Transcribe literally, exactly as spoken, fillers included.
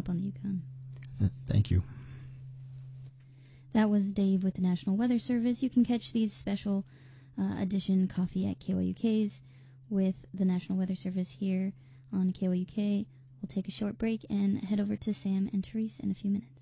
up on the Yukon. Th- thank you. That was Dave with the National Weather Service. You can catch these special uh, edition Coffee at K Y U K's with the National Weather Service here on K Y U K. We'll take a short break and head over to Sam and Therese in a few minutes.